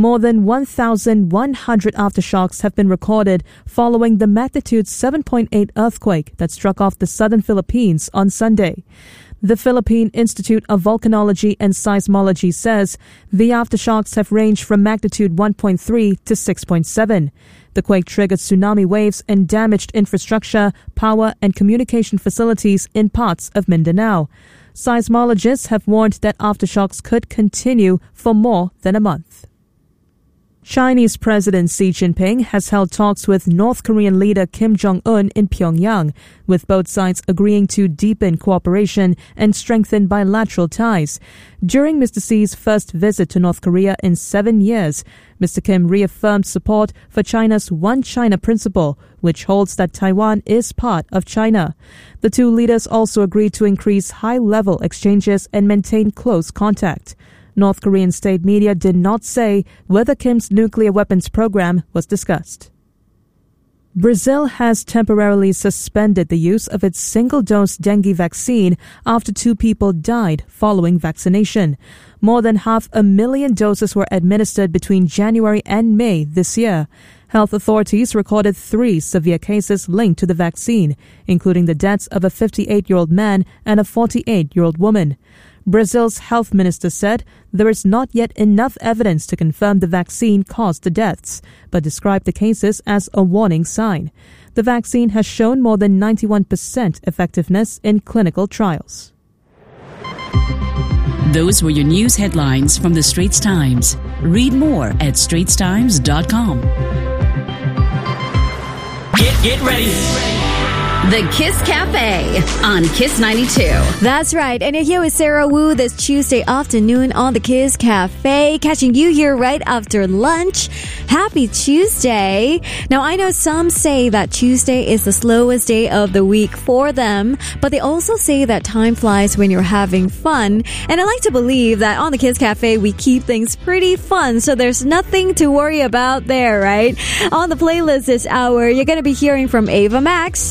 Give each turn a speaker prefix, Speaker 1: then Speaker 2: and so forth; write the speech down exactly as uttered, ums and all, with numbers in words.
Speaker 1: More than one thousand one hundred aftershocks have been recorded following the magnitude seven point eight earthquake that struck off the southern Philippines on Sunday. The Philippine Institute of Volcanology and Seismology says the aftershocks have ranged from magnitude one point three to six point seven. The quake triggered tsunami waves and damaged infrastructure, power, and communication facilities in parts of Mindanao. Seismologists have warned that aftershocks could continue for more than a month. Chinese President Xi Jinping has held talks with North Korean leader Kim Jong-un in Pyongyang, with both sides agreeing to deepen cooperation and strengthen bilateral ties. During Mister Xi's first visit to North Korea in seven years, Mister Kim reaffirmed support for China's One China principle, which holds that Taiwan is part of China. The two leaders also agreed to increase high-level exchanges and maintain close contact. North Korean state media did not say whether Kim's nuclear weapons program was discussed. Brazil has temporarily suspended the use of its single-dose dengue vaccine after two people died following vaccination. More than half a million doses were administered between January and May this year. Health authorities recorded three severe cases linked to the vaccine, including the deaths of a fifty-eight-year-old man and a forty-eight-year-old woman. Brazil's health minister said there is not yet enough evidence to confirm the vaccine caused the deaths, but described the cases as a warning sign. The vaccine has shown more than ninety-one percent effectiveness in clinical trials.
Speaker 2: Those were your news headlines from the Straits Times. Read more at straits times dot com.
Speaker 3: Get, get ready.
Speaker 4: The Kiss Cafe on Kiss ninety-two.
Speaker 5: That's right. And you're here with Sarah Wu this Tuesday afternoon on the Kiss Cafe, catching you here right after lunch. Happy Tuesday. Now, I know some say that Tuesday is the slowest day of the week for them, but they also say that time flies when you're having fun. And I like to believe that on the Kiss Cafe, we keep things pretty fun, so there's nothing to worry about there, right? On the playlist this hour, you're going to be hearing from Ava Max,